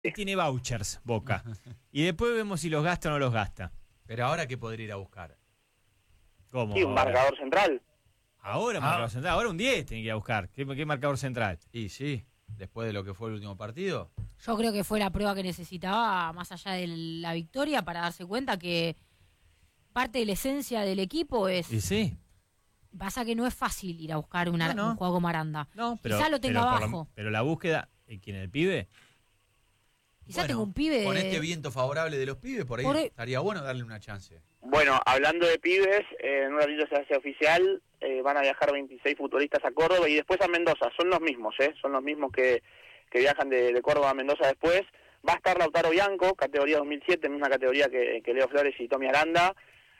tiene vouchers, Boca. Y después vemos si los gasta o no los gasta. Pero ahora, ¿qué podría ir a buscar? ¿Cómo? Sí, un ahora? marcador central. Ahora marcador central. Ahora un 10 tiene que ir a buscar. ¿Qué marcador central? Y sí, después de lo que fue el último partido. Yo creo que fue la prueba que necesitaba, más allá de la victoria, para darse cuenta que parte de la esencia del equipo es... Y sí. Pasa que no es fácil ir a buscar un juego como Aranda. No, pero, quizá lo tenga abajo. Pero la búsqueda, ¿quién es el pibe? Quizá tengo un pibe... Con este viento favorable de los pibes, por ahí estaría bueno darle una chance. Bueno, hablando de pibes, en un ratito se hace oficial, van a viajar 26 futbolistas a Córdoba y después a Mendoza. Son los mismos, son los mismos que viajan de Córdoba a Mendoza después. Va a estar Lautaro Bianco, categoría 2007, misma categoría que Leo Flores y Tommy Aranda.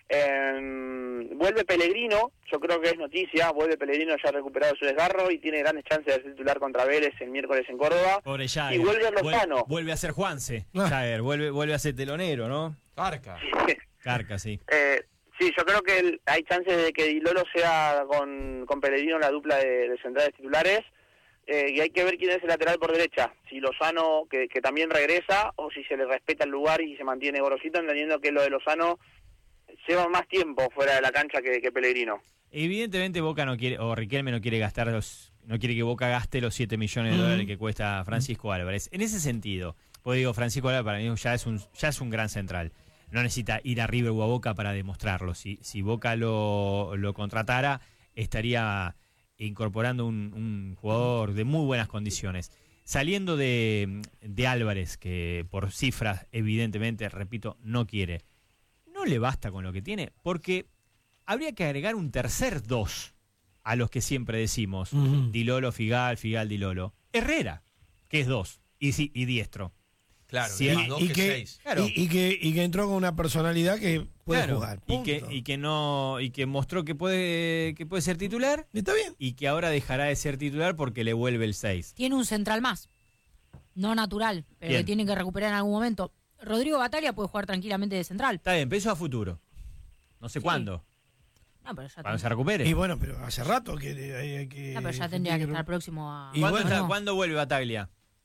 Vuelve Pellegrino, yo creo que es noticia, vuelve Pellegrino ya recuperado su desgarro y tiene grandes chances de ser titular contra Vélez el miércoles en Córdoba. Pobre Jair. Y vuelve Lozano. Vuelve a ser Juanse, Jair, vuelve a ser telonero, ¿no? Carca. Carca, sí. Sí, yo creo que hay chances de que Di Lolo sea con Pellegrino la dupla de centrales titulares. Y hay que ver quién es el lateral por derecha, si Lozano, que también regresa, o si se le respeta el lugar y se mantiene Gorosito, entendiendo que lo de Lozano lleva más tiempo fuera de la cancha que Pellegrino. Evidentemente Boca no quiere, o Riquelme no quiere no quiere que Boca gaste los 7 millones de dólares que cuesta Francisco Álvarez. En ese sentido, pues digo, Francisco Álvarez para mí ya es un gran central. No necesita ir a River o a Boca para demostrarlo. Si Boca lo contratara, estaría incorporando un jugador de muy buenas condiciones. Saliendo de Álvarez, que por cifras, evidentemente, repito, no quiere. No le basta con lo que tiene, porque habría que agregar un tercer 2 a los que siempre decimos. Di Lolo, Figal, Di Lolo. Herrera, que es 2, y diestro. Claro, sí, más 2 que 6. Claro. Y que entró con una personalidad que puede jugar. Y que mostró que puede ser titular. Está bien. Y que ahora dejará de ser titular porque le vuelve el 6. Tiene un central más. No natural, pero que tienen que recuperar en algún momento. Rodrigo Bataglia puede jugar tranquilamente de central. Está bien, pero eso a futuro. No sé cuándo. No, pero ya cuando se recupere. Y bueno, pero hace rato que hay que... No, pero ya tendría que estar próximo a... ¿Cuándo vuelve Bataglia?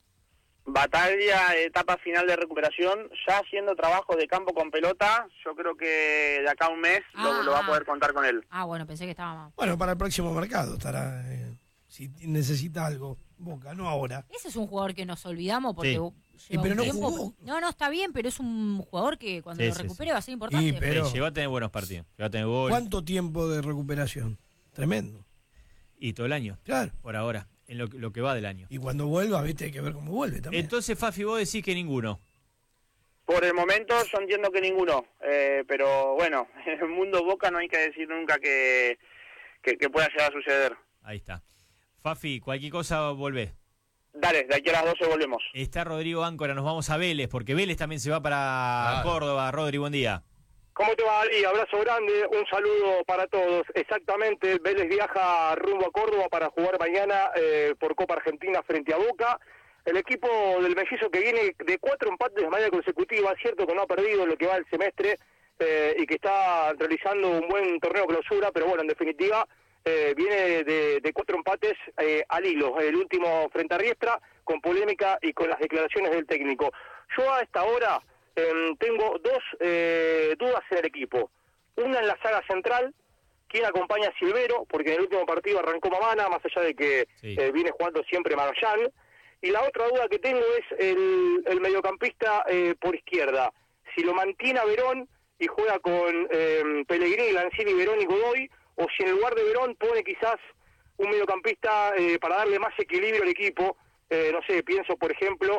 Bataglia, etapa final de recuperación, ya haciendo trabajo de campo con pelota. Yo creo que de acá a un mes lo va a poder contar con él. Bueno, pensé que estaba más. Bueno, para el próximo mercado estará, si necesita algo, Boca, no ahora. Ese es un jugador que nos olvidamos porque pero no tiempo. jugó. No, está bien, pero es un jugador que cuando lo recupere va a ser importante. Pero llegó a tener buenos partidos. Llegó a tener gol. ¿Cuánto tiempo de recuperación? Tremendo. Y todo el año. Claro. Por ahora. En lo que va del año. Y cuando vuelva, viste, hay que ver cómo vuelve también. Entonces, Fafi, vos decís que ninguno. Por el momento yo entiendo que ninguno, pero bueno, en el mundo Boca no hay que decir nunca que pueda llegar a suceder. Ahí está. Fafi, cualquier cosa volvés. Dale, de aquí a las 12 volvemos. Está Rodrigo Áncora, nos vamos a Vélez, porque Vélez también se va para Córdoba. Rodri, buen día. ¿Cómo te va, Ali? Abrazo grande, un saludo para todos. Exactamente, Vélez viaja rumbo a Córdoba para jugar mañana por Copa Argentina frente a Boca. El equipo del mellizo que viene de 4 empates de manera consecutiva, es cierto que no ha perdido en lo que va el semestre y que está realizando un buen torneo clausura, pero bueno, en definitiva viene de 4 empates al hilo. El último frente a Riestra, con polémica y con las declaraciones del técnico. Yo a esta hora... tengo 2 dudas en el equipo. Una en la saga central, quien acompaña a Silvero, porque en el último partido arrancó Mamana, más allá de que viene jugando siempre Magallán. Y la otra duda que tengo es el mediocampista por izquierda. Si lo mantiene a Verón y juega con Pellegrini, Lanzini, Verón y Godoy, o si en lugar de Verón pone quizás un mediocampista para darle más equilibrio al equipo. No sé, pienso por ejemplo...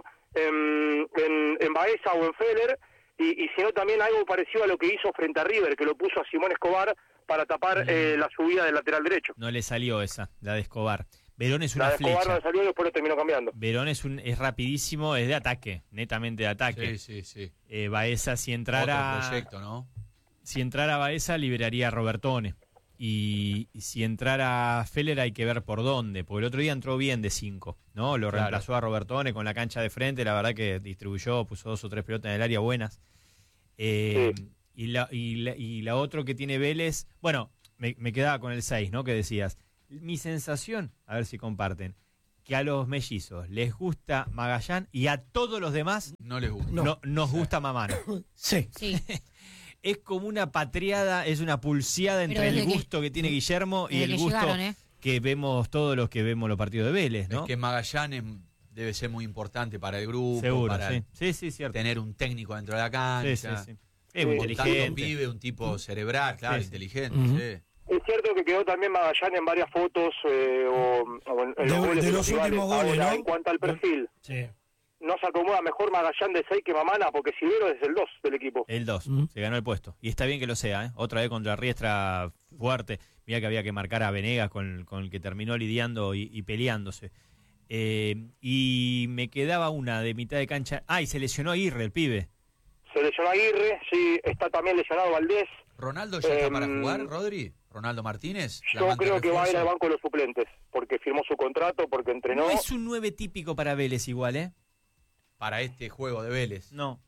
en Baeza o en Feller y si no también algo parecido a lo que hizo frente a River, que lo puso a Simón Escobar para tapar la subida del lateral derecho. No le salió esa, la de Escobar. Verón es una la de flecha. Escobar no le salió y después lo terminó cambiando. Verón es rapidísimo, es de ataque, netamente de ataque. Sí. Baeza, si entrara... Otro proyecto, ¿no? Si entrara Baeza, liberaría a Robertone. Y si entrara Feller hay que ver por dónde, porque el otro día entró bien de 5, ¿no? Lo reemplazó a Robertone con la cancha de frente, la verdad que distribuyó, puso 2 o 3 pelotas en el área buenas. Y la otro que tiene Vélez, bueno, me quedaba con el 6, ¿no? Que decías. Mi sensación, a ver si comparten, que a los mellizos les gusta Magallán y a todos los demás No les gusta. no nos gusta Mamano. Sí. Sí. Es como una patriada, es una pulseada Pero entre el desde que- gusto que tiene Guillermo y desde el que gusto llegaron, que vemos todos los que vemos los partidos de Vélez, ¿no? Es que Magallanes debe ser muy importante para el grupo, Seguro, para sí, cierto. tener un técnico dentro de la Sí, cancha. sí. Es muy Con tanto inteligente. pibe, un tipo cerebral, claro, Sí, sí. inteligente. Ujú. Sí. Es cierto que quedó también Magallanes en varias fotos o en los goles de de los rivales. últimos goles, Ahora, ¿no? en cuanto al perfil, Sí. no se acomoda mejor Magallán de 6 que Mamana, porque Silvero es el 2 del equipo. El 2, Mm. se ganó el puesto. Y está bien que lo sea, ¿eh? Otra vez contra Riestra fuerte. Mira que había que marcar a Venegas con el que terminó lidiando y peleándose. Y me quedaba una de mitad de cancha. Ah, y se lesionó Aguirre, el pibe. Se lesionó Aguirre, sí, está también lesionado Valdés. ¿Ronaldo ya está para jugar, Rodri? ¿Ronaldo Martínez? Yo ¿Flamante creo que va a ir refuerzo? al banco de los suplentes, porque firmó su contrato, porque entrenó. No es un 9 típico para Vélez igual, ¿eh? Para este juego de Vélez. No.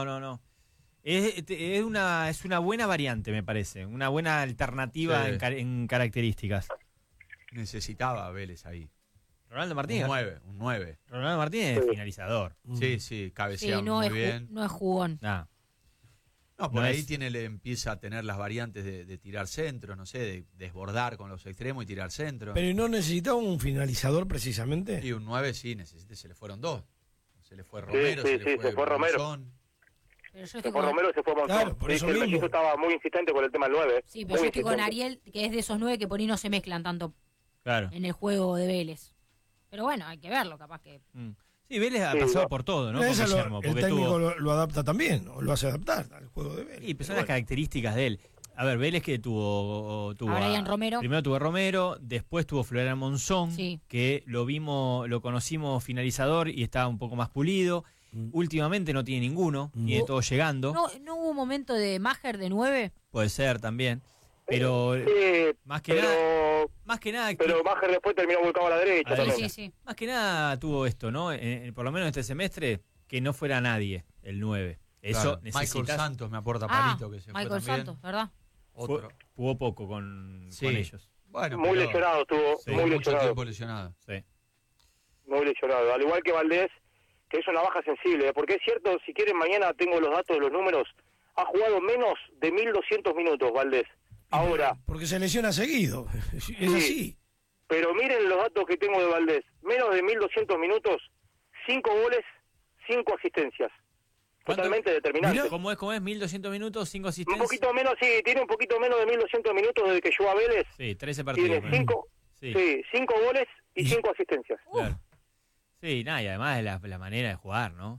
Es una buena variante, me parece. Una buena alternativa Sí. en características. Necesitaba Vélez ahí. Ronaldo Un Martínez. 9. Ronaldo Martínez es Sí. finalizador. Sí, Sí, cabecea no muy es, bien. no es jugón. Nah. No, por No ahí es- le empieza a tener las variantes de tirar centro, no sé, de desbordar con los extremos y tirar centro. Pero ¿no necesitaba un finalizador precisamente? Y un 9 sí, se le fueron 2. Se le fue Romero, sí, se le se fue Romero. Monzón. Pero yo Se estoy fue con, Romero y se fue Monzón. Claro, por Sí, eso que el mismo. Mellizo estaba muy insistente con el tema del 9. sí, pero yo Muy estoy con insistente. Ariel, que es de esos 9 que por ahí no se mezclan tanto Claro. en el juego de Vélez. Pero bueno, hay que verlo, capaz que... Sí, Vélez ha Sí, pasado no. por todo, ¿no? Con Eso Guillermo, el porque técnico tuvo... lo adapta también, o lo hace adaptar al juego de Vélez. Sí, pero son Pero las características de él. A ver, Vélez que tuvo A Brian Romero. Primero tuvo a Romero, después tuvo Florian Monzón, Sí. que lo conocimos finalizador y estaba un poco más pulido. Últimamente no tiene ninguno, tiene todo llegando. ¿No hubo un momento de Maher de 9? Puede ser también. Pero Sí, más que nada, pero, pero Maher después terminó volcado a la derecha A la también. derecha. Más que nada tuvo esto, ¿no? Por lo menos este semestre, que no fuera nadie el 9. Eso Claro, necesitas. Michael Santos me aporta Ah, palito que se fue Michael también. Santos, ¿verdad? Otro. Jugó poco con Sí. ellos. Bueno, Muy pero lesionado estuvo, Sí, muy mucho lesionado. tiempo lesionado. Sí. Muy lesionado. Al igual que Valdés, que es una baja sensible. Porque es cierto, si quieren mañana tengo los datos de los números, ha jugado menos de 1.200 minutos Valdés. Ahora, Porque se lesiona seguido. Es Sí. así. pero miren los datos que tengo de Valdés. Menos de 1.200 minutos, 5 goles, 5 asistencias. ¿Cuánto? Totalmente determinante. Mirá. ¿Cómo es? 1.200 minutos, 5 Un asistencias. poquito menos, sí, tiene un poquito menos de 1.200 minutos desde que llegó a Vélez. Sí, 13 partidos. Tiene bueno. 5 Sí, sí, 5 goles y 5 asistencias. claro. Sí, nada, y además de la manera de jugar, ¿no?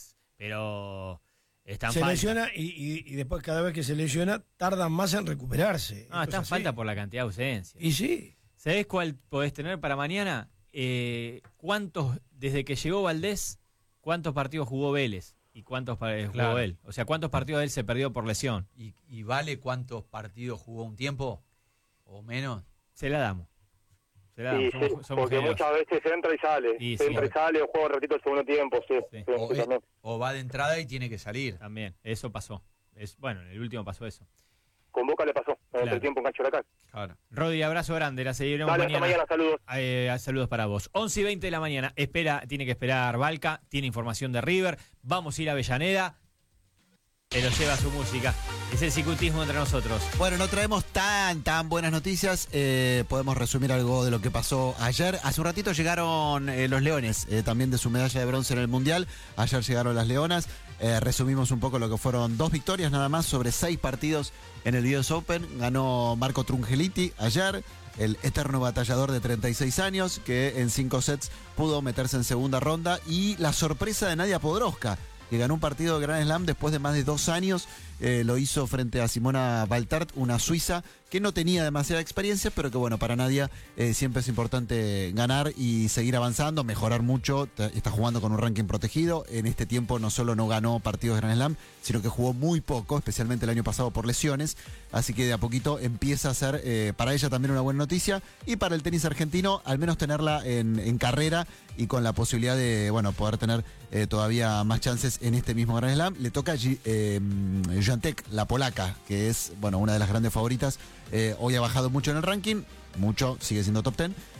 Pero está en Se falta. lesiona y después cada vez que se lesiona tardan más en recuperarse. No, Esto está en es así. falta por la cantidad de ausencias. Y sí. ¿Sabés cuál podés tener para mañana? ¿Cuántos, desde que llegó Valdés, cuántos partidos jugó Vélez? ¿Y cuántos jugó Claro. él? O sea, ¿cuántos partidos él se perdió por lesión? ¿Y vale cuántos partidos jugó un tiempo? ¿O menos? Se la damos. Se la Sí, damos. sí, Somos porque generosos. muchas veces entra y sale. Y Se sí. entra y sale, o juega un ratito el segundo tiempo. Sí, Sí. sí, O, sí, también. o va de entrada y tiene que salir. También, eso pasó. Bueno, en el último pasó eso. Con Boca le pasó, en Claro. el tiempo en Cancho Huracán. Claro. Rodi, abrazo grande, la seguiremos Dale, hasta mañana. mañana, saludos. Saludos para vos. 11:20 de la mañana. Tiene que esperar Balca, tiene información de River. Vamos a ir a Avellaneda. Pero lleva su música. Es el cicutismo entre nosotros. Bueno, no traemos tan buenas noticias. Podemos resumir algo de lo que pasó ayer. Hace un ratito llegaron los Leones, también de su medalla de bronce en el Mundial. Ayer llegaron las Leonas. Resumimos un poco lo que fueron 2 victorias nada más sobre 6 partidos en el US Open. Ganó Marco Trungeliti ayer, el eterno batallador de 36 años, que en 5 sets pudo meterse en segunda ronda. Y la sorpresa de Nadia Podoroska, que ganó un partido de Grand Slam después de más de 2 años. Lo hizo frente a Simona Valtart, una suiza que no tenía demasiada experiencia, pero que bueno, para Nadia siempre es importante ganar y seguir avanzando, mejorar mucho. Está jugando con un ranking protegido. En este tiempo no solo no ganó partidos de Grand Slam, sino que jugó muy poco, especialmente el año pasado por lesiones. Así que de a poquito empieza a ser para ella también una buena noticia. Y para el tenis argentino, al menos tenerla en carrera y con la posibilidad de poder tener todavía más chances en este mismo Grand Slam. Le toca Jantek, la polaca, que es una de las grandes favoritas. Hoy ha bajado mucho en el ranking, mucho, sigue siendo top 10,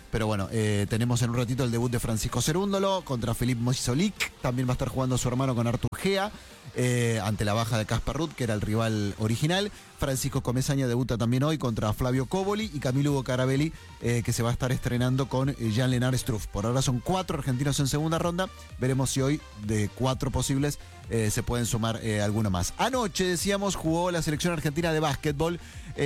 Pero bueno, tenemos en un ratito el debut de Francisco Cerúndolo contra Filip Moisolik. También va a estar jugando su hermano con Artur Gea, ante la baja de Casper Ruud, que era el rival original. Francisco Comesaña debuta también hoy contra Flavio Coboli y Camilo Hugo Carabelli, que se va a estar estrenando con Jean-Lennard Struff. Por ahora son 4 argentinos en segunda ronda. Veremos si hoy, de 4 posibles, se pueden sumar alguno más. Anoche, decíamos, jugó la selección argentina de básquetbol.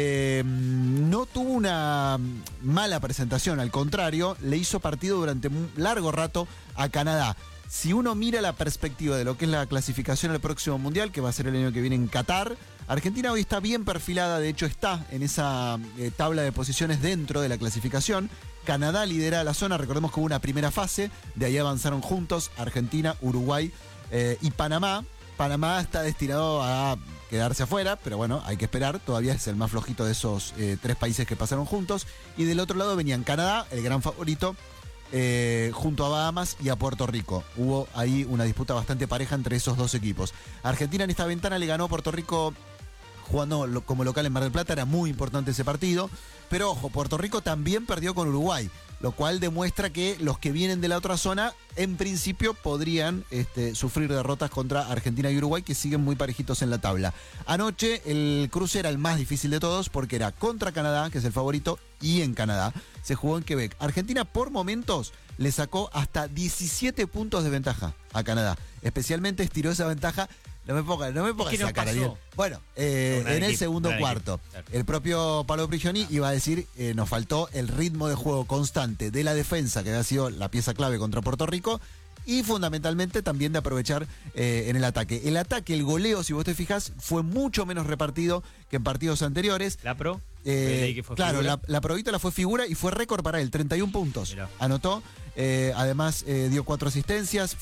No tuvo una mala presentación, al contrario, le hizo partido durante un largo rato a Canadá. Si uno mira la perspectiva de lo que es la clasificación al próximo Mundial, que va a ser el año que viene en Qatar, Argentina hoy está bien perfilada, de hecho está en esa tabla de posiciones dentro de la clasificación. Canadá lidera la zona, recordemos que hubo una primera fase, de ahí avanzaron juntos Argentina, Uruguay y Panamá. Panamá está destinado a quedarse afuera, pero bueno, hay que esperar, todavía es el más flojito de esos 3 países que pasaron juntos. Y del otro lado venían Canadá, el gran favorito, junto a Bahamas y a Puerto Rico. Hubo ahí una disputa bastante pareja entre esos 2 equipos. Argentina en esta ventana le ganó a Puerto Rico jugando como local en Mar del Plata, era muy importante ese partido. Pero ojo, Puerto Rico también perdió con Uruguay, lo cual demuestra que los que vienen de la otra zona, en principio, podrían sufrir derrotas contra Argentina y Uruguay, que siguen muy parejitos en la tabla. Anoche el cruce era el más difícil de todos, porque era contra Canadá, que es el favorito, y en Canadá. Se jugó en Quebec. Argentina, por momentos, le sacó hasta 17 puntos de ventaja a Canadá. Especialmente estiró esa ventaja. No me pongas es que a sacar, Ariel. Bueno, en el segundo cuarto, claro. el propio Pablo Prigioni iba a decir, nos faltó el ritmo de juego constante de la defensa, que había sido la pieza clave contra Puerto Rico, y fundamentalmente también de aprovechar en el ataque. El ataque, el goleo, si vos te fijas, fue mucho menos repartido que en partidos anteriores. La Pro. Claro, la Provítola fue figura y fue récord para él, 31 puntos. Mirá. Anotó, además dio 4 asistencias,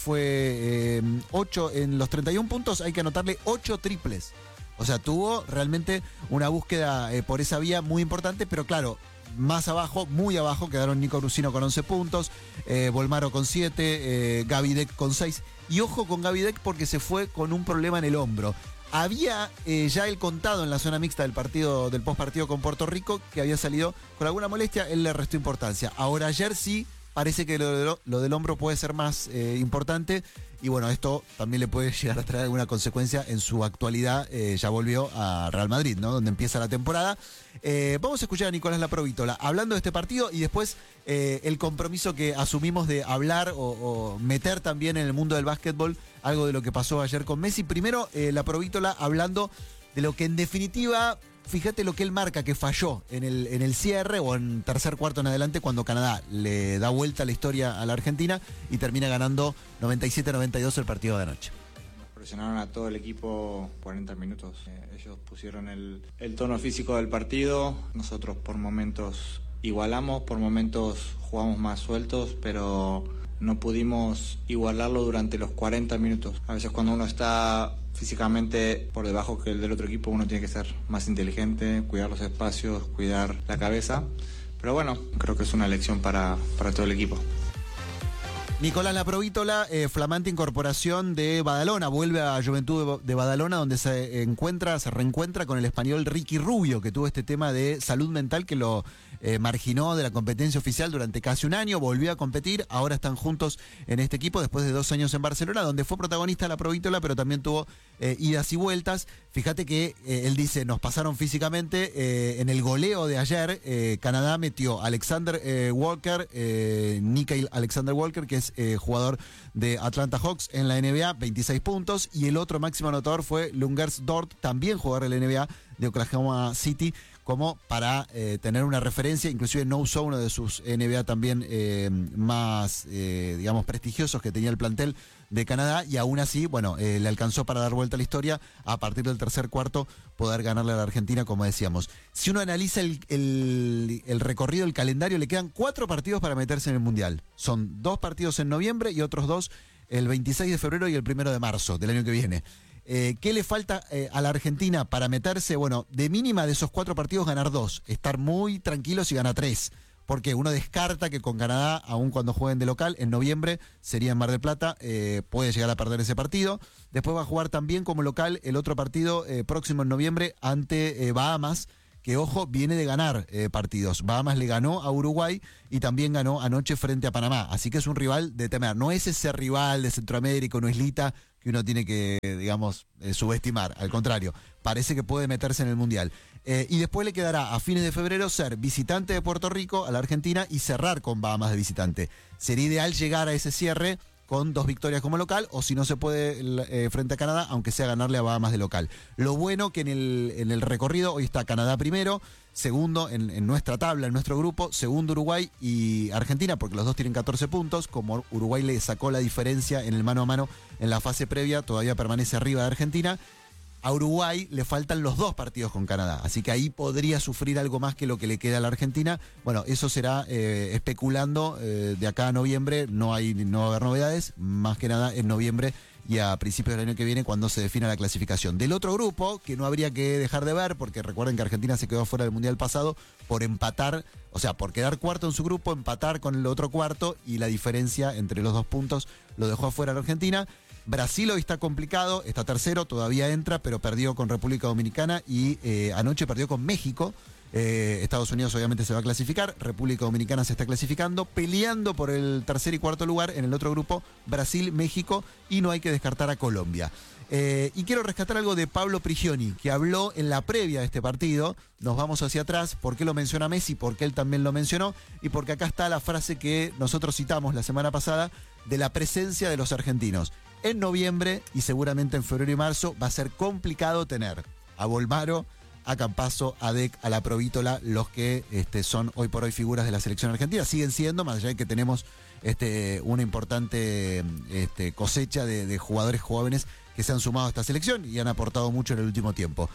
fue 8 en los 31 puntos, hay que anotarle 8 triples. O sea, tuvo realmente una búsqueda por esa vía muy importante, pero claro, más abajo, muy abajo, quedaron Nico Brusino con 11 puntos, Bolmaro con 7, Gaby Deck con 6. Y ojo con Gaby Deck porque se fue con un problema en el hombro. Había ya él contado en la zona mixta del postpartido con Puerto Rico que había salido con alguna molestia, él le restó importancia. Ahora ayer sí parece que lo del hombro puede ser más importante, y bueno, esto también le puede llegar a traer alguna consecuencia en su actualidad. Ya volvió a Real Madrid, ¿no? Donde empieza la temporada. Vamos a escuchar a Nicolás Laprovítola hablando de este partido y después el compromiso que asumimos de hablar o meter también en el mundo del básquetbol algo de lo que pasó ayer con Messi. Primero, Laprovítola hablando de lo que en definitiva, fíjate lo que él marca que falló en el cierre o en tercer cuarto en adelante, cuando Canadá le da vuelta la historia a la Argentina y termina ganando 97-92 el partido de anoche. Presionaron a todo el equipo 40 minutos. Ellos pusieron el tono físico del partido. Nosotros por momentos igualamos, por momentos jugamos más sueltos, pero no pudimos igualarlo durante los 40 minutos. A veces cuando uno está físicamente por debajo que el del otro equipo, uno tiene que ser más inteligente, cuidar los espacios, cuidar la cabeza. Pero bueno, creo que es una lección para todo el equipo. Nicolás Laprovítola, flamante incorporación de Badalona, vuelve a Juventud de Badalona, donde se reencuentra con el español Ricky Rubio, que tuvo este tema de salud mental que lo marginó de la competencia oficial durante casi un año, volvió a competir, ahora están juntos en este equipo después de 2 años en Barcelona, donde fue protagonista Laprovítola, pero también tuvo idas y vueltas. Fíjate que él dice, nos pasaron físicamente. En el goleo de ayer, Canadá metió a Alexander Walker, Nickeil Alexander Walker, que es jugador de Atlanta Hawks en la NBA, 26 puntos, y el otro máximo anotador fue Lungers Dort, también jugador de la NBA de Oklahoma City, como para tener una referencia. Inclusive no usó uno de sus NBA también más, digamos, prestigiosos que tenía el plantel de Canadá, y aún así, bueno, le alcanzó para dar vuelta a la historia, a partir del tercer cuarto poder ganarle a la Argentina, como decíamos. Si uno analiza el recorrido, el calendario, le quedan 4 partidos para meterse en el Mundial. Son 2 partidos en noviembre y otros 2 el 26 de febrero y el 1 de marzo del año que viene. ¿Qué le falta a la Argentina para meterse? Bueno, de mínima de esos 4 partidos ganar 2, estar muy tranquilos y ganar 3. Porque uno descarta que con Canadá, aun cuando jueguen de local, en noviembre sería en Mar del Plata, puede llegar a perder ese partido. Después va a jugar también como local el otro partido próximo en noviembre ante Bahamas, que, ojo, viene de ganar partidos. Bahamas le ganó a Uruguay y también ganó anoche frente a Panamá. Así que es un rival de temer. No es ese rival de Centroamérica, una islita que uno tiene que, digamos, subestimar. Al contrario, parece que puede meterse en el Mundial. Y después le quedará a fines de febrero ser visitante de Puerto Rico a la Argentina y cerrar con Bahamas de visitante. Sería ideal llegar a ese cierre con 2 victorias como local, o si no se puede frente a Canadá, aunque sea ganarle a Bahamas de local. Lo bueno que en el recorrido hoy está Canadá primero, segundo en nuestra tabla, en nuestro grupo, segundo Uruguay y Argentina, porque los dos tienen 14 puntos. Como Uruguay le sacó la diferencia en el mano a mano en la fase previa, todavía permanece arriba de Argentina. A Uruguay le faltan los 2 partidos con Canadá, así que ahí podría sufrir algo más que lo que le queda a la Argentina. Bueno, eso será especulando de acá a noviembre, no va a haber novedades, más que nada en noviembre y a principios del año que viene cuando se defina la clasificación. Del otro grupo, que no habría que dejar de ver, porque recuerden que Argentina se quedó fuera del Mundial pasado por empatar, o sea, por quedar cuarto en su grupo, empatar con el otro cuarto y la diferencia entre los 2 puntos lo dejó afuera a la Argentina. Brasil hoy está complicado, está tercero, todavía entra, pero perdió con República Dominicana y anoche perdió con México. Estados Unidos obviamente se va a clasificar, República Dominicana se está clasificando, peleando por el tercer y cuarto lugar en el otro grupo, Brasil, México, y no hay que descartar a Colombia. Y quiero rescatar algo de Pablo Prigioni, que habló en la previa de este partido. Nos vamos hacia atrás, por qué lo menciona Messi, porque él también lo mencionó, y porque acá está la frase que nosotros citamos la semana pasada de la presencia de los argentinos. En noviembre y seguramente en febrero y marzo va a ser complicado tener a Volmaro, a Campazzo, a Dec, a la Provítola, los que son hoy por hoy figuras de la selección argentina. Siguen siendo, más allá de que tenemos una importante cosecha de jugadores jóvenes que se han sumado a esta selección y han aportado mucho en el último tiempo.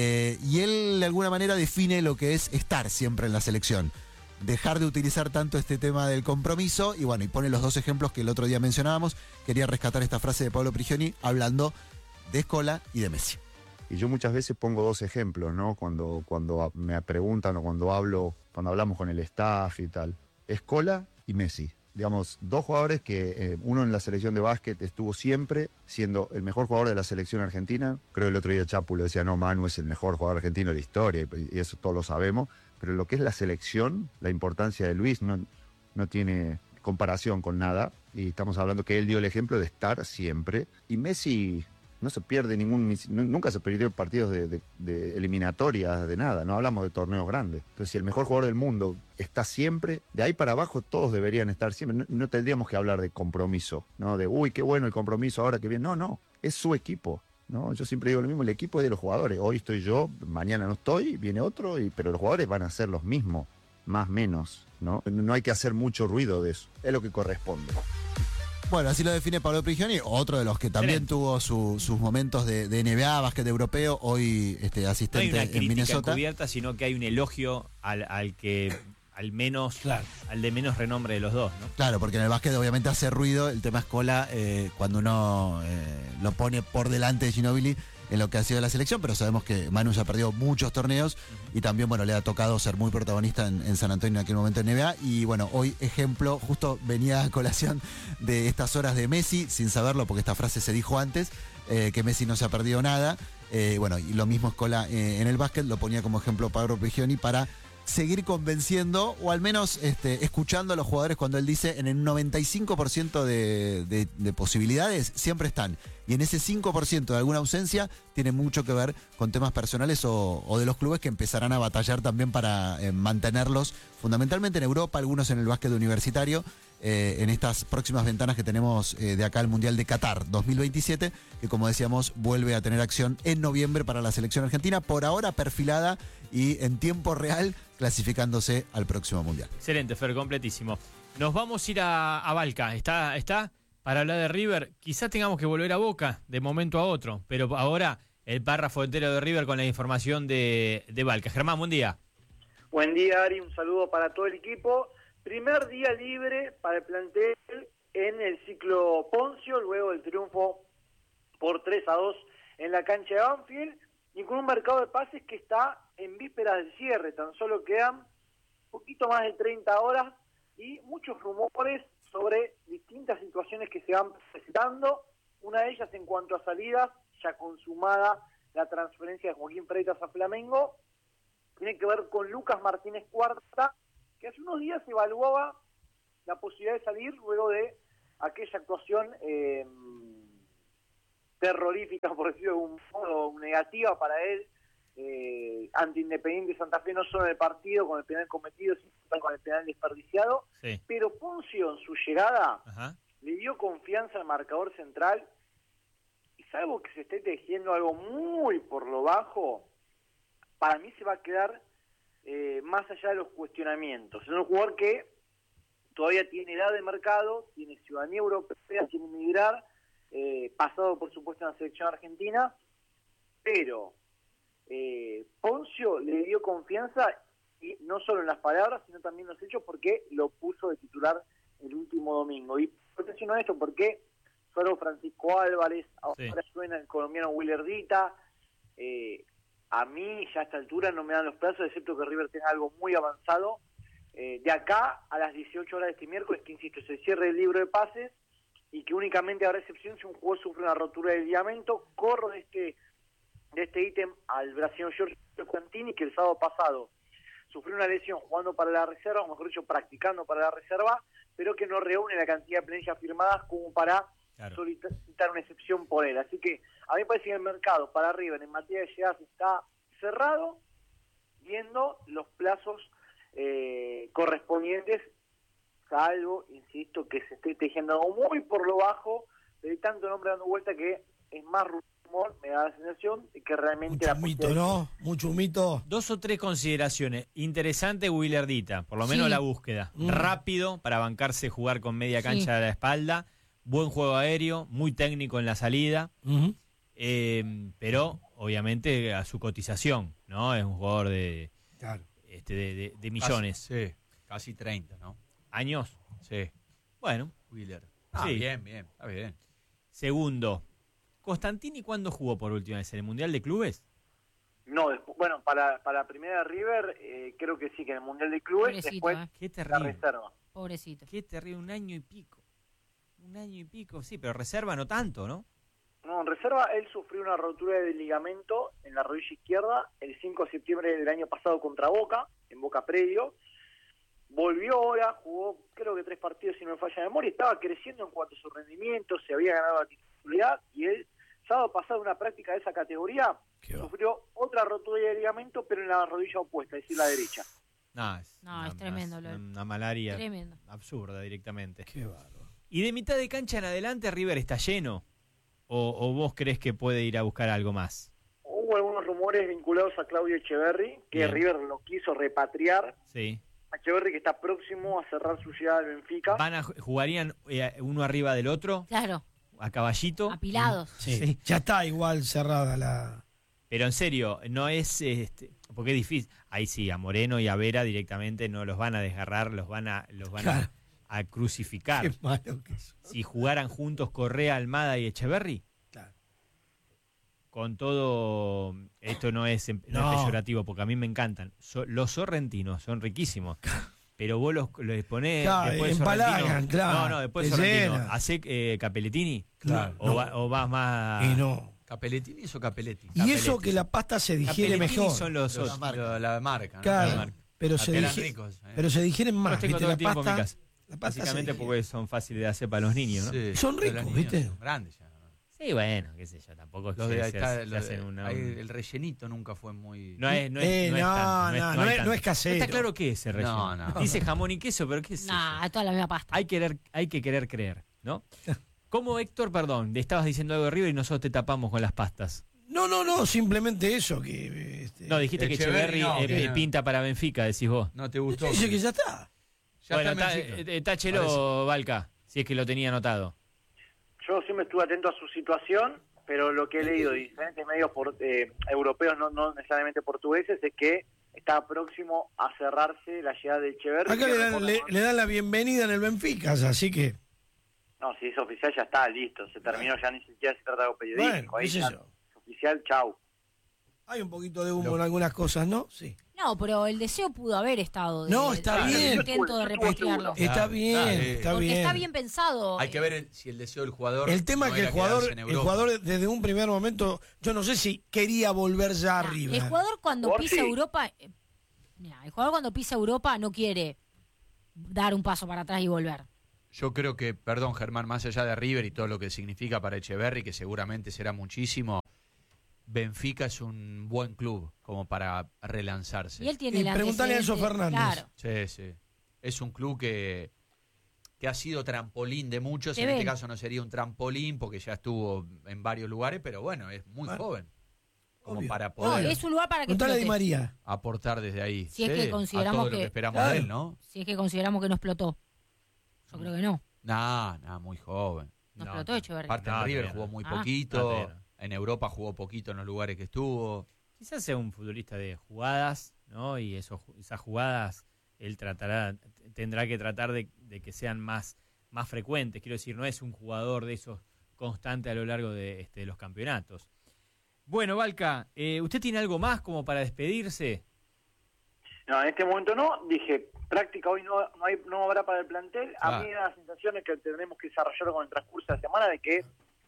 Y él de alguna manera define lo que es estar siempre en la selección. Dejar de utilizar tanto este tema del compromiso y bueno, y pone los 2 ejemplos que el otro día mencionábamos. Quería rescatar esta frase de Pablo Prigioni hablando de Scola y de Messi. Y yo muchas veces pongo 2 ejemplos, ¿no? Cuando me preguntan o cuando hablamos con el staff y tal. Scola y Messi. Digamos, 2 jugadores que uno en la selección de básquet estuvo siempre siendo el mejor jugador de la selección argentina. Creo el otro día Chapu le decía, no, Manu es el mejor jugador argentino de la historia y eso todos lo sabemos. Pero lo que es la selección, la importancia de Luis no tiene comparación con nada. Y estamos hablando que él dio el ejemplo de estar siempre. Y Messi no se pierde nunca se perdió partidos de eliminatorias, de nada. No hablamos de torneos grandes. Entonces, si el mejor jugador del mundo está siempre, de ahí para abajo todos deberían estar siempre. No tendríamos que hablar de compromiso, ¿no? De, uy, qué bueno el compromiso ahora que viene. No, es su equipo. ¿No? Yo siempre digo lo mismo, el equipo es de los jugadores. Hoy estoy yo, mañana no estoy, viene otro, pero los jugadores van a ser los mismos, más menos, ¿no? No hay que hacer mucho ruido de eso, es lo que corresponde. Bueno, así lo define Pablo Prigioni, otro de los que también tuvo sus momentos de NBA, básquet europeo, hoy asistente no hay una en crítica Minnesota. Encubierta, sino que hay un elogio al de menos renombre de los 2, ¿no? Claro, porque en el básquet obviamente hace ruido el tema Scola cuando uno lo pone por delante de Ginóbili en lo que ha sido la selección, pero sabemos que Manu ya perdió muchos torneos y también, bueno, le ha tocado ser muy protagonista en San Antonio en aquel momento en NBA. Y bueno, hoy ejemplo, justo venía a colación de estas horas de Messi, sin saberlo porque esta frase se dijo antes, que Messi no se ha perdido nada. Bueno, y lo mismo Scola en el básquet, lo ponía como ejemplo Pablo Prigioni para seguir convenciendo o al menos escuchando a los jugadores cuando él dice en el 95% de posibilidades siempre están. Y en ese 5% de alguna ausencia tiene mucho que ver con temas personales o de los clubes que empezarán a batallar también para mantenerlos, fundamentalmente en Europa, algunos en el básquet universitario, en estas próximas ventanas que tenemos de acá al Mundial de Qatar 2027, que como decíamos vuelve a tener acción en noviembre para la selección argentina, por ahora perfilada y en tiempo real clasificándose al próximo Mundial. Excelente, Fer, completísimo. Nos vamos a ir a Balca, ¿está? Para hablar de River, quizás tengamos que volver a Boca de momento a otro, pero ahora el párrafo entero de River con la información de Balca. Germán, buen día. Buen día, Ari, un saludo para todo el equipo. Primer día libre para el plantel en el ciclo Poncio, luego del triunfo por 3-2 en la cancha de Banfield, y con un mercado de pases que está en vísperas del cierre. Tan solo quedan un poquito más de 30 horas y muchos rumores sobre distintas situaciones que se van presentando. Una de ellas en cuanto a salidas, ya consumada la transferencia de Joaquín Freitas a Flamengo, tiene que ver con Lucas Martínez Cuarta, que hace unos días evaluaba la posibilidad de salir luego de aquella actuación terrorífica, por decirlo de un modo, negativa para él, ante Independiente Santa Fe, no solo en el partido con el penal cometido, sino con el penal desperdiciado. Sí. Pero Poncio, en su llegada, Ajá. le dio confianza al marcador central, y salvo que se esté tejiendo algo muy por lo bajo, para mí se va a quedar más allá de los cuestionamientos. Es un jugador que todavía tiene edad de mercado, tiene ciudadanía europea, quiere emigrar, pasado por supuesto en la selección argentina, pero Poncio le dio confianza, y no solo en las palabras, sino también en los hechos, porque lo puso de titular el último domingo. Y atención a esto, porque solo Francisco Álvarez, ahora suena el colombiano Willardita. A mí ya a esta altura no me dan los plazos, excepto que River tenga algo muy avanzado. De acá a las 18 horas de este miércoles, que insisto, se cierre el libro de pases, y que únicamente habrá excepción si un jugador sufre una rotura del ligamento. Corro de este ítem al brasileño Giorgio Cantini, que el sábado pasado sufrió una lesión jugando para la reserva, o mejor dicho, practicando para la reserva, pero que no reúne la cantidad de planillas firmadas como para solicitar una excepción por él. Así que a mí me parece que el mercado para River en materia de llegadas está cerrado, viendo los plazos correspondientes, salvo, insisto, que se esté tejiendo algo muy por lo bajo, de tanto nombre dando vuelta que es más rumor, me da la sensación de que realmente... Mucho mito, ¿no? Mucho mito. 2 o 3 consideraciones. Interesante Willardita, por lo menos la búsqueda. Rápido para bancarse, jugar con media cancha a la espalda. Buen juego aéreo, muy técnico en la salida. Pero obviamente a su cotización, ¿no? Es un jugador de millones. Casi 30, ¿no? ¿Años? Sí. Bueno. Willard. Sí. Bien, está bien. Segundo, ¿Costantini cuándo jugó por última vez? ¿En el Mundial de Clubes? No, bueno, para la primera de River, creo que sí, que en el Mundial de Clubes, Pobrecito, después Qué la terrible. reserva. Pobrecito. Qué terrible, 1 año y pico. 1 año y pico, sí, pero reserva no tanto, ¿no? No, en reserva él sufrió una rotura de ligamento en la rodilla izquierda el 5 de septiembre del año pasado contra Boca, en Boca Predio. Volvió ahora, jugó creo que 3 partidos si no me falla la memoria, estaba creciendo en cuanto a su rendimiento, se había ganado la titularidad, y él, sábado pasado, una práctica de esa categoría, sufrió otra rotura de ligamento, pero en la rodilla opuesta, es decir, la derecha. Es tremendo. Una malaria Tremendo. absurda directamente. Qué bárbaro. ¿Y de mitad de cancha en adelante River está lleno? ¿O vos crees que puede ir a buscar algo más? Hubo algunos rumores vinculados a Claudio Echeverri, que Bien. River lo quiso repatriar. Sí. Echeverri, que está próximo a cerrar su llegada al Benfica. ¿Jugarían uno arriba del otro? Claro. ¿A caballito? Apilados. Sí. Ya está igual cerrada la... Pero en serio, no es... porque es difícil. Ahí sí, a Moreno y a Vera directamente no los van a desgarrar, los van a crucificar. Qué malo que es. Si jugaran juntos Correa, Almada y Echeverri. Claro. Con todo, esto no es peyorativo, porque a mí me encantan. Los sorrentinos son riquísimos. Pero vos les ponés después empalagan, Sorrentino. No, después Sorrentino. llena. ¿Hacé Capelletini? Claro. O vas más... Y no. ¿Capelletini o Capelletti? Y eso que la pasta se digiere Capelletini mejor. son los otros. La marca, ¿no? Claro, La marca. pero se Eran ricos, pero se digieren Los más. tengo ¿viste? todo el tiempo en mi La casa. pasta Básicamente se digiere. porque son fáciles de hacer para los niños, ¿no? Sí, Son pero ricos, los niños ¿viste? son grandes ya. Sí, bueno, qué sé yo, tampoco es Los que de, se hacen una... el rellenito nunca fue muy... No es casero. Está claro qué es ese relleno. No. Dice jamón y queso, pero ¿qué es eso? Es toda la misma pasta. Hay que querer creer, ¿no? ¿Cómo, Héctor, perdón, estabas diciendo algo de River y nosotros te tapamos con las pastas? No, simplemente eso. Que, No, dijiste que Echeverri pinta para Benfica, decís vos. No te gustó. Dice que ya está. Bueno, táchelo, Valca, si es que lo tenía anotado. Yo siempre estuve atento a su situación, pero lo que he leído de diferentes medios europeos, no necesariamente portugueses, es que está próximo a cerrarse la llegada de Echeverri. Acá le dan la bienvenida en el Benfica, así que... No, si es oficial ya está, listo, se terminó, ya ni siquiera se trata de algo periodístico. Bueno, ahí es ya eso. es oficial, chau. Hay un poquito de humo en algunas cosas, ¿no? Sí. No, pero el deseo pudo haber estado. Está bien. El intento de repatriarlo. Está bien. Porque está bien pensado. Hay que ver si el deseo del jugador... El tema es que el jugador desde un primer momento, yo no sé si quería volver ya arriba. El jugador cuando pisa Europa Nah, el jugador cuando pisa Europa no quiere dar un paso para atrás y volver. Yo creo que, perdón Germán, más allá de River y todo lo que significa para Echeverri, que seguramente será muchísimo, Benfica es un buen club como para relanzarse. Y él tiene Y el preguntale a Enzo antecedente, Fernández. Claro. Sí, sí. Es un club que ha sido trampolín de muchos. Te En ven. este caso no sería un trampolín porque ya estuvo en varios lugares, pero bueno, es muy Bueno, joven. Como obvio. para No, poder es un lugar para que Preguntale a Di explote. María. aportar desde ahí. Si es que a consideramos todo lo que que- esperamos Claro. de él, ¿no? Si es que consideramos que no explotó. Yo creo que no. Nah, muy joven. No explotó Echeverri. Aparte No, en River todavía jugó no. muy Ah. poquito. No, todavía no. En Europa jugó poquito en los lugares que estuvo. Quizás sea un futbolista de jugadas, ¿no? Y esas jugadas él tendrá que tratar de que sean más frecuentes. Quiero decir, no es un jugador de esos constantes a lo largo de los campeonatos. Bueno, Valca, ¿usted tiene algo más como para despedirse? No, en este momento no. Dije, práctica hoy no habrá para el plantel. A Claro. mí me da la sensación de que tendremos que desarrollar con el transcurso de la semana de que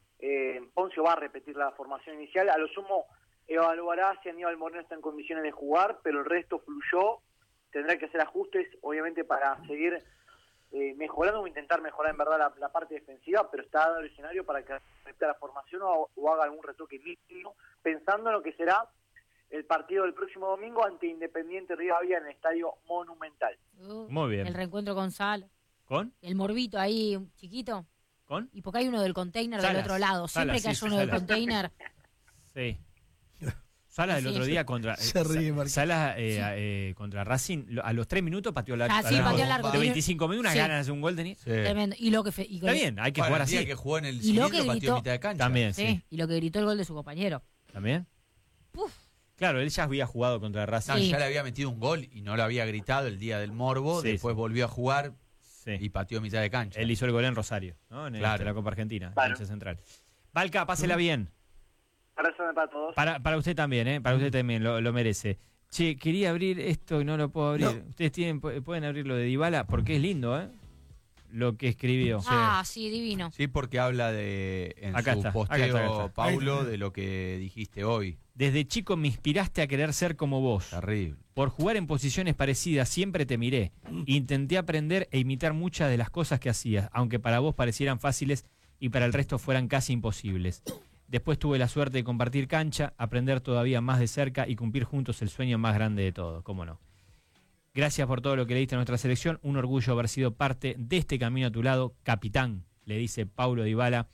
Poncio va a repetir la formación inicial. A lo sumo evaluará si Aníbal Moreno está en condiciones de jugar, pero el resto fluyó. Tendrá que hacer ajustes, obviamente, para seguir mejorando o intentar mejorar en verdad la parte defensiva, pero está dado el escenario para que repita la formación o haga algún retoque mínimo, pensando en lo que será el partido del próximo domingo ante Independiente Rivadavia en el Estadio Monumental. Muy bien. El reencuentro con Sal. ¿Con? El morbito ahí, chiquito. ¿Con? Y porque hay uno del container del Salas. otro lado. Siempre Salas, que haya sí, uno del Salas. container. Sí. Salas del Sí. otro día contra Se ríe, Marqués. Salas contra Racing, a los 3 minutos pateó la Ah, sí, pateó largo. de 25 minutos, unas Sí. ganas de hacer un gol tenía. Sí. Tremendo. Y lo que fe- y Está con- bien, hay que Bueno, jugar el día así. que jugó en el Y lo que cilindro pateó gritó- mitad de cancha. También, Sí. sí. Y lo que gritó el gol de su compañero. También. Uf. Claro, él ya había jugado contra No, Racing. Sí. ya le había metido un gol y no lo había gritado el día del morbo. Sí, Después sí. volvió a jugar Sí. y pateó mitad de cancha. Él hizo el gol en Rosario, ¿no? En Claro. la Copa Argentina, Claro. cancha central. Valca, pásela bien. Abrazo para todos. Para usted también, ¿eh? Para usted también, lo merece. Che, quería abrir esto y no lo puedo abrir. No. Ustedes pueden abrir lo de Dybala porque es lindo, ¿eh? Lo que escribió. Ah, sí, divino. Sí, porque habla en Acá su está, posteo, acá está. Paulo, Ahí está. de lo que dijiste hoy. Desde chico me inspiraste a querer ser como vos. Terrible. Por jugar en posiciones parecidas siempre te miré. Intenté aprender e imitar muchas de las cosas que hacías, aunque para vos parecieran fáciles y para el resto fueran casi imposibles. Después tuve la suerte de compartir cancha, aprender todavía más de cerca y cumplir juntos el sueño más grande de todos, cómo no. Gracias por todo lo que le diste a nuestra selección, un orgullo haber sido parte de este camino a tu lado, capitán, le dice Paulo Dybala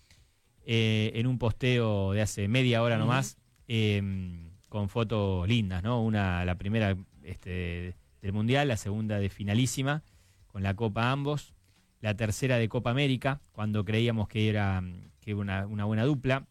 en un posteo de hace media hora nomás, con fotos lindas, ¿no? La primera del Mundial, la segunda de finalísima, con la Copa ambos, la tercera de Copa América, cuando creíamos que era una buena dupla,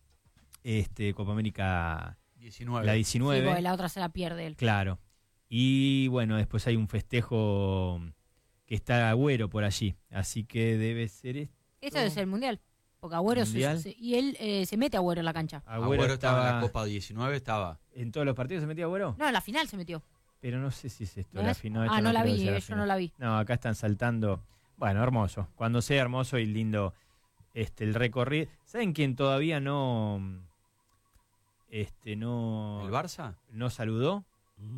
Copa América 19. la Sí, 19, porque la otra se la pierde él. claro, y bueno, después hay un festejo que está Agüero por allí, así que debe ser Esto debe ser el Mundial. Porque Agüero ¿Mundial? y él se mete a Agüero en la cancha. Agüero estaba en la Copa 19, estaba. ¿En todos los partidos se metía Agüero? No, en la final se metió. Pero no sé si es esto, ¿No la es? final. Ah, no la creo vi, que sea yo final. no la vi. No, acá están saltando. Bueno, hermoso. Cuando sea hermoso y lindo el recorrido. ¿Saben quién todavía no ¿El Barça? no saludó?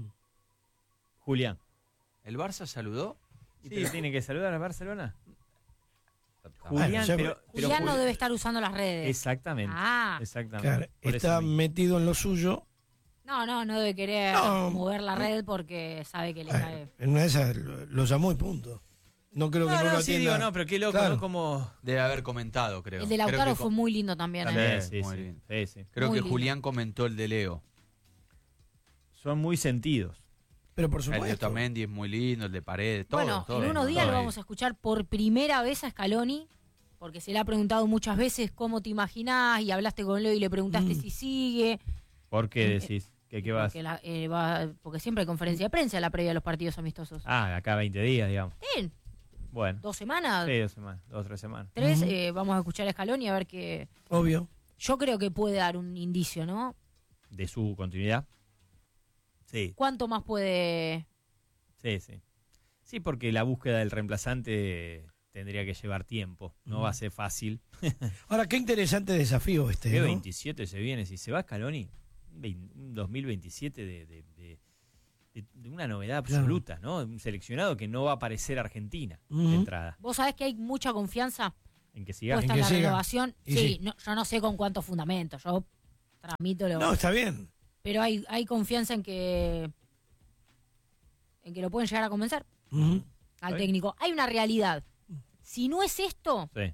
Julián. ¿El Barça saludó? Sí, tiene que saludar a Barcelona. Bueno, Julián, ya- pero Julián no debe estar usando las redes. Exactamente. Ah. Exactamente. Claro, Por eso está mismo. metido en lo suyo. No debe querer No. mover la red porque sabe que le cae. En una de esas lo llamó y punto. No creo que no, lo sí, atienda. digo, no, pero qué loco, Claro. ¿no? Como... Debe haber comentado, creo. El de Creo Lautaro que fue muy lindo también. También. Sí, muy sí, bien. sí. Creo muy que lindo. Julián comentó el de Leo. Son muy sentidos. Pero por El de supuesto. Otamendi es muy lindo, el de Paredes, todo. Bueno, todo, en unos días todo lo ahí. vamos a escuchar por primera vez a Scaloni, porque se le ha preguntado muchas veces cómo te imaginás y hablaste con Leo y le preguntaste si sigue. ¿Por qué decís? ¿Qué vas? Porque siempre hay conferencia de prensa a la previa de los partidos amistosos. Ah, acá 20 días, digamos. Bien, Bueno. 2 semanas, Sí, 2 semanas, 2 o 3 semanas. 3, Ujú. vamos a escuchar a Scaloni a ver qué. Obvio. Yo creo que puede dar un indicio, ¿no? De su continuidad. Sí, ¿Cuánto más puede? sí. Sí, porque la búsqueda del reemplazante tendría que llevar tiempo. No va a ser fácil. Ahora, qué interesante desafío este, ¿Qué ¿no? 27 se viene? Si se va Scaloni, un 2027 de de una novedad absoluta, ¿no? Un seleccionado que no va a aparecer Argentina de entrada. ¿Vos sabés que hay mucha confianza En que siga. puesta en la renovación? Sí. No, yo no sé con cuántos fundamentos, yo transmito lo... No, está bien. Pero hay confianza en que lo pueden llegar a convencer al técnico. Hay una realidad. Si no es esto, Sí.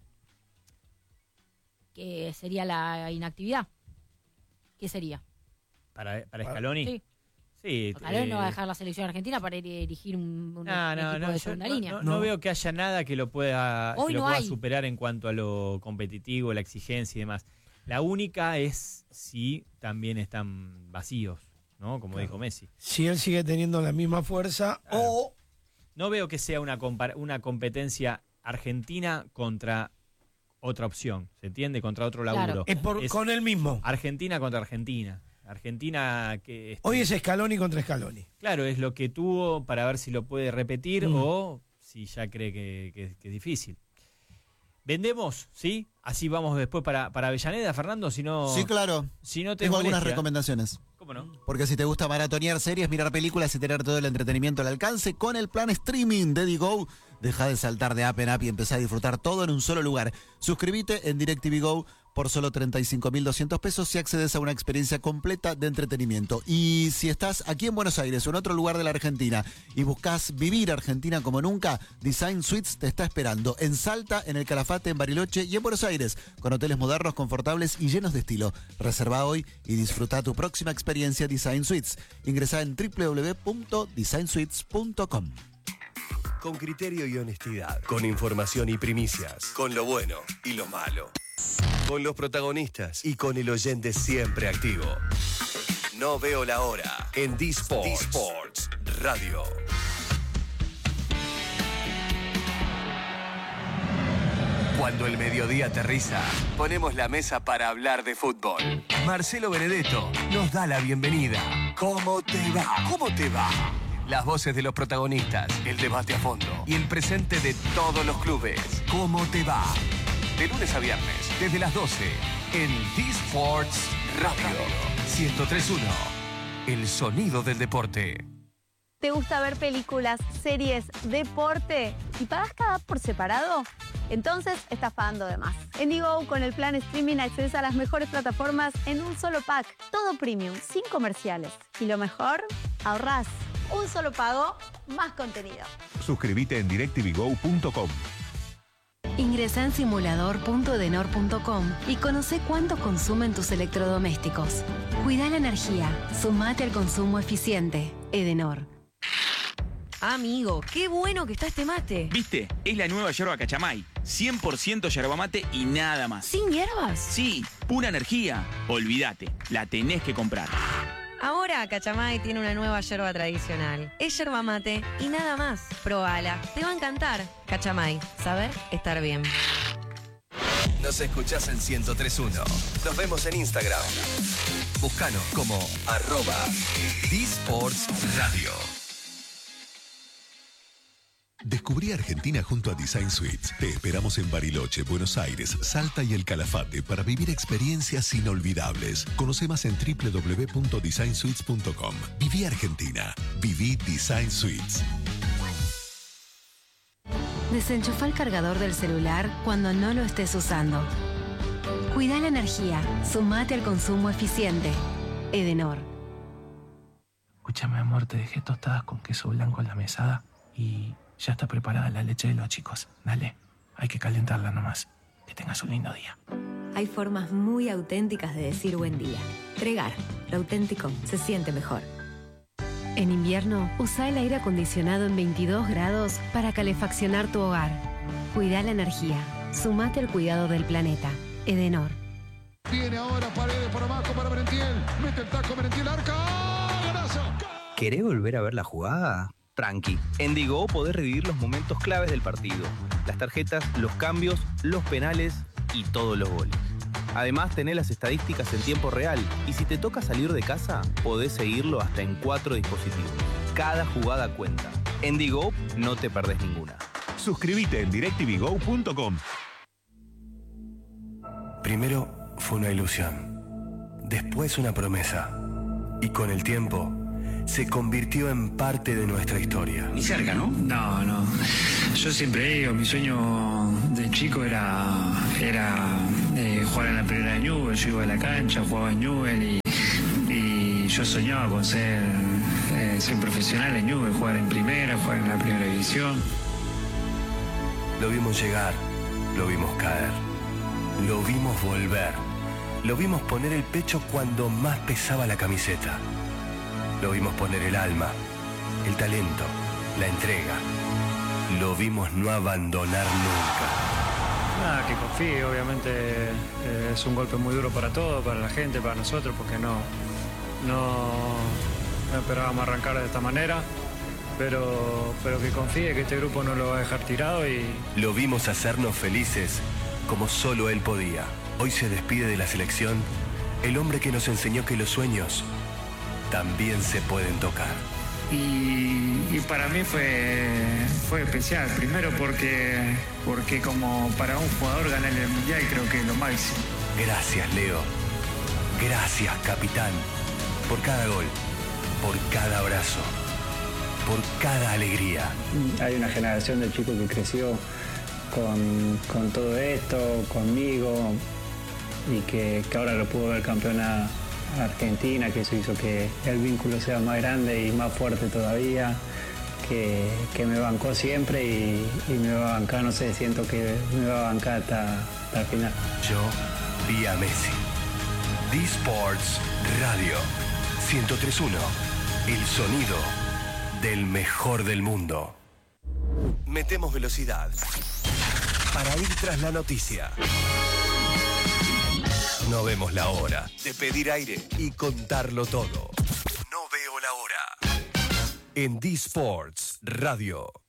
¿qué sería la inactividad? ¿Qué sería? ¿Para Scaloni? Sí. Sí. Scaloni no va a dejar la selección argentina para ir a dirigir un equipo de segunda línea. No veo que haya nada que lo pueda, Hoy no hay. superar en cuanto a lo competitivo, la exigencia y demás. La única es si también están vacíos, ¿no? Como dijo Messi. Si él sigue teniendo la misma fuerza o... No veo que sea una competencia argentina contra otra opción, ¿se entiende? Contra otro laburo. Es con él mismo. Argentina contra Argentina. Argentina que... Hoy es Scaloni contra Scaloni. Claro, es lo que tuvo para ver si lo puede repetir o si ya cree que es difícil. ¿Vendemos? ¿Sí? Así vamos después para Avellaneda, Fernando, si no... Sí, claro. Si no te Tengo algunas molestia. recomendaciones. ¿Cómo no? Porque si te gusta maratonear series, mirar películas y tener todo el entretenimiento al alcance, con el plan streaming de Digo, deja de saltar de app en app y empezá a disfrutar todo en un solo lugar. Suscríbete en DirecTV Go por solo 35.200 pesos y accedes a una experiencia completa de entretenimiento. Y si estás aquí en Buenos Aires o en otro lugar de la Argentina y buscas vivir Argentina como nunca, Design Suites te está esperando en Salta, en el Calafate, en Bariloche y en Buenos Aires, con hoteles modernos, confortables y llenos de estilo. Reserva hoy y disfruta tu próxima experiencia Design Suites. Ingresá en www.designsuites.com. Con criterio y honestidad, con información y primicias, con lo bueno y lo malo, con los protagonistas y con el oyente siempre activo. No veo la hora en D-Sports Radio. Cuando el mediodía aterriza, ponemos la mesa para hablar de fútbol. Marcelo Benedetto nos da la bienvenida. ¿Cómo te va? ¿Cómo te va? Las voces de los protagonistas, el debate a fondo y el presente de todos los clubes. ¿Cómo te va? De lunes a viernes, desde las 12, en D-Sports Radio 103.1. El sonido del deporte. ¿Te gusta ver películas, series, deporte y pagas cada app por separado? Entonces estás pagando de más. En Digo, con el plan streaming accedes a las mejores plataformas en un solo pack. Todo premium, sin comerciales. Y lo mejor, ahorrás. Un solo pago, más contenido. Suscríbete en directvgo.com. Ingresa en simulador.edenor.com y conoce cuánto consumen tus electrodomésticos. Cuida la energía. Sumate al consumo eficiente. Edenor. Amigo, qué bueno que está este mate. ¿Viste? Es la nueva yerba Cachamay. 100% yerba mate y nada más. ¿Sin hierbas? Sí, pura energía. Olvídate, la tenés que comprar. Ahora Cachamay tiene una nueva yerba tradicional. Es yerba mate y nada más. Probala, te va a encantar. Cachamay, saber estar bien. Nos escuchás en 103.1. Nos vemos en Instagram. Búscanos como @DSportsRadio. Descubrí Argentina junto a Design Suites. Te esperamos en Bariloche, Buenos Aires, Salta y el Calafate para vivir experiencias inolvidables. Conoce más en www.designsuites.com. Viví Argentina. Viví Design Suites. Desenchufa el cargador del celular cuando no lo estés usando. Cuida la energía. Sumate al consumo eficiente. Edenor. Escúchame, amor, te dejé tostadas con queso blanco en la mesada y ya está preparada la leche de los chicos. Dale, hay que calentarla nomás. Que tengas un lindo día. Hay formas muy auténticas de decir buen día. Tregar, lo auténtico se siente mejor. En invierno, usa el aire acondicionado en 22 grados para calefaccionar tu hogar. Cuida la energía. Sumate al cuidado del planeta. Edenor. Viene ahora Paredes por abajo para Merentiel. Mete el taco Merentiel, arca. ¡Golazo! ¿Querés volver a ver la jugada? Tranqui. En Digo podés revivir los momentos claves del partido. Las tarjetas, los cambios, los penales y todos los goles. Además, tenés las estadísticas en tiempo real y si te toca salir de casa, podés seguirlo hasta en 4 dispositivos. Cada jugada cuenta. En Digo no te perdés ninguna. Suscríbete en directvgo.com. Primero fue una ilusión, después una promesa y con el tiempo se convirtió en parte de nuestra historia. Ni cerca, ¿no? No. Yo siempre digo, mi sueño de chico era jugar en la primera de Newell. Yo iba a la cancha, jugaba en Newell y yo soñaba con ser profesional en Newell, jugar en primera, jugar en la primera división. Lo vimos llegar, lo vimos caer, lo vimos volver, lo vimos poner el pecho cuando más pesaba la camiseta. Lo vimos poner el alma, el talento, la entrega. Lo vimos no abandonar nunca. Nada, que confíe, obviamente es un golpe muy duro para todos, para la gente, para nosotros, porque no esperábamos arrancar de esta manera, pero que confíe que este grupo no lo va a dejar tirado y... Lo vimos hacernos felices como solo él podía. Hoy se despide de la selección el hombre que nos enseñó que los sueños también se pueden tocar. Y para mí fue especial, primero porque como para un jugador ganar el Mundial creo que es lo máximo. Gracias, Leo. Gracias, capitán, por cada gol, por cada abrazo, por cada alegría. Hay una generación de chicos que creció con todo esto, conmigo, y que ahora lo pudo ver campeón a Argentina, que eso hizo que el vínculo sea más grande y más fuerte todavía, que me bancó siempre y me va a bancar, no sé, siento que me va a bancar hasta el final. Yo vi a Messi. D-Sports Radio 103.1, el sonido del mejor del mundo. Metemos velocidad para ir tras la noticia. No vemos la hora de pedir aire y contarlo todo. No veo la hora. En D-Sports Radio.